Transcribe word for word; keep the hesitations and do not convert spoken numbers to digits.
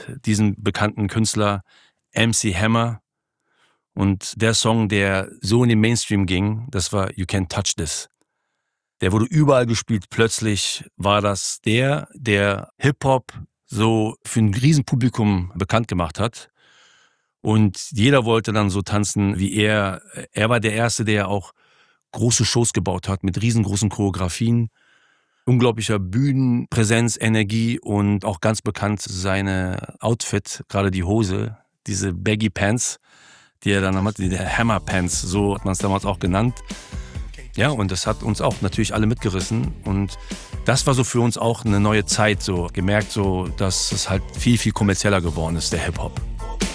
diesen bekannten Künstler M C Hammer. Und der Song, der so in den Mainstream ging, das war You Can't Touch This. Der wurde überall gespielt. Plötzlich war das der, der Hip-Hop so für ein Riesenpublikum bekannt gemacht hat. Und jeder wollte dann so tanzen wie er. Er war der Erste, der auch große Shows gebaut hat mit riesengroßen Choreografien. Unglaublicher Bühnenpräsenz, Energie und auch ganz bekannt seine Outfit, gerade die Hose, diese Baggy Pants, die er dann hatte, die Hammer Pants, so hat man es damals auch genannt. Ja, und das hat uns auch natürlich alle mitgerissen und das war so für uns auch eine neue Zeit, so gemerkt, so, dass es halt viel, viel kommerzieller geworden ist, der Hip-Hop.